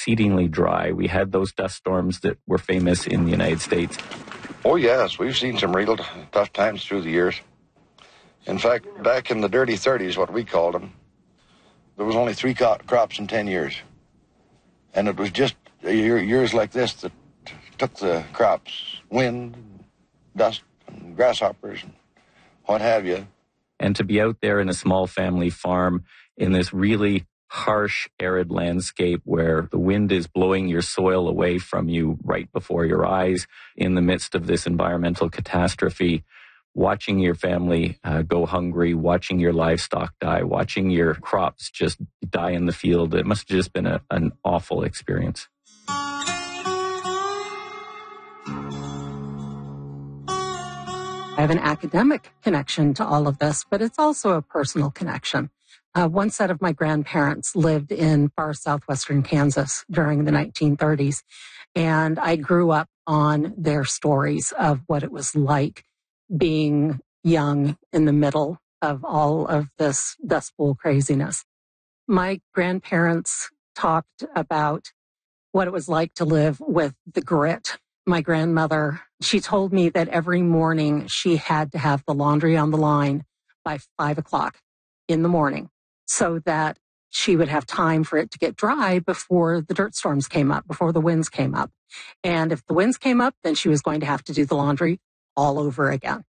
exceedingly dry. We had those dust storms that were famous in the United States. Oh, yes. We've seen some real tough times through the years. In fact, back in the dirty 30s, what we called them, there was only 3 crops in 10 years. And it was just years like this that took the crops, wind, dust, and grasshoppers, and what have you. And to be out there in a small family farm in this really harsh, arid landscape where the wind is blowing your soil away from you right before your eyes in the midst of this environmental catastrophe, watching your family go hungry, watching your livestock die, watching your crops just die in the field. It must have just been an awful experience. I have an academic connection to all of this, but it's also a personal connection. One set of my grandparents lived in far southwestern Kansas during the 1930s, and I grew up on their stories of what it was like being young in the middle of all of this Dust Bowl craziness. My grandparents talked about what it was like to live with the grit. My grandmother, she told me that every morning she had to have the laundry on the line by 5 o'clock in the morning so that she would have time for it to get dry before the dirt storms came up, before the winds came up. And if the winds came up, then she was going to have to do the laundry all over again.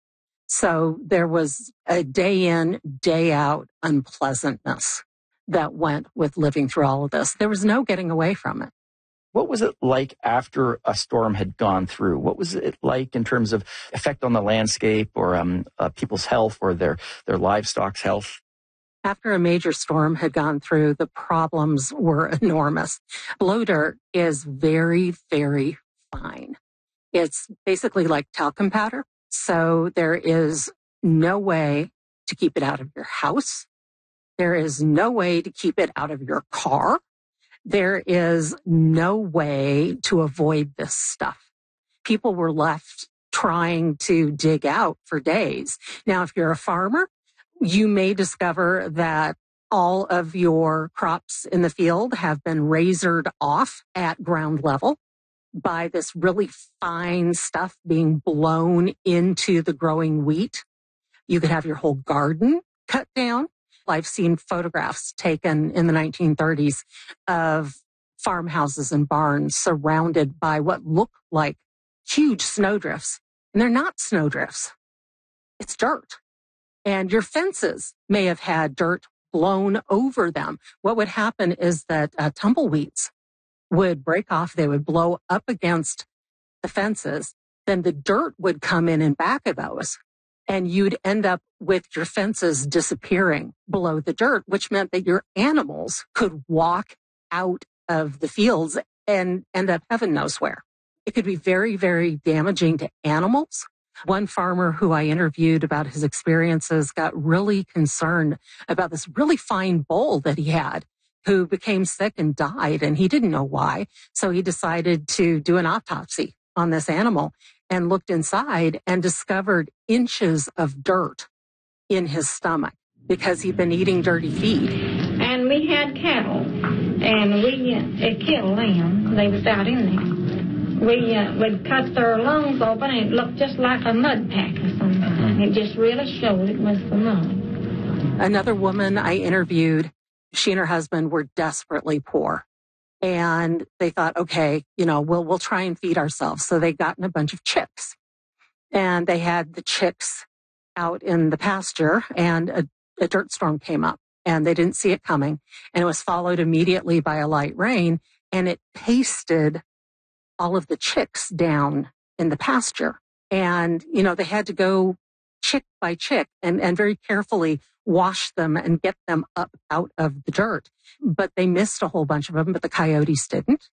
So there was a day in, day out unpleasantness that went with living through all of this. There was no getting away from it. What was it like after a storm had gone through? What was it like in terms of effect on the landscape or people's health or their livestock's health? After a major storm had gone through, the problems were enormous. Blow dirt is very, very fine. It's basically like talcum powder. So there is no way to keep it out of your house. There is no way to keep it out of your car. There is no way to avoid this stuff. People were left trying to dig out for days. Now, if you're a farmer, you may discover that all of your crops in the field have been razored off at ground level by this really fine stuff being blown into the growing wheat. You could have your whole garden cut down. I've seen photographs taken in the 1930s of farmhouses and barns surrounded by what look like huge snowdrifts. And they're not snowdrifts. It's dirt. And your fences may have had dirt blown over them. What would happen is that tumbleweeds would break off. They would blow up against the fences. Then the dirt would come in back of those. And you'd end up with your fences disappearing below the dirt, which meant that your animals could walk out of the fields and end up heaven knows where. It could be very, very damaging to animals. One farmer who I interviewed about his experiences got really concerned about this really fine bull that he had who became sick and died, and he didn't know why. So he decided to do an autopsy on this animal and looked inside and discovered inches of dirt in his stomach because he'd been eating dirty feed. And we had cattle, and we killed them. They was out in there. We would cut their lungs open, and it looked just like a mud pack or something. It just really showed it was the mud. Another woman I interviewed, she and her husband were desperately poor. And they thought, okay, we'll try and feed ourselves. So they got in a bunch of chicks. And they had the chicks out in the pasture, and a dirt storm came up. And they didn't see it coming. And it was followed immediately by a light rain. And it pasted all of the chicks down in the pasture. And, they had to go chick by chick and very carefully wash them and get them up out of the dirt. But they missed a whole bunch of them, but the coyotes didn't.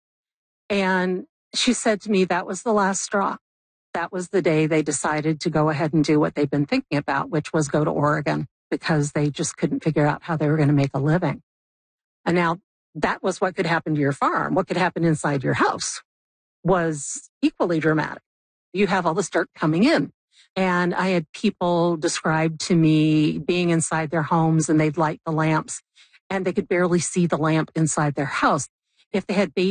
And she said to me, that was the last straw. That was the day they decided to go ahead and do what they've been thinking about, which was go to Oregon, because they just couldn't figure out how they were going to make a living. And now that was what could happen to your farm. What could happen inside your house was equally dramatic. You have all this dirt coming in. And I had people describe to me being inside their homes, and they'd light the lamps and they could barely see the lamp inside their house. If they had babies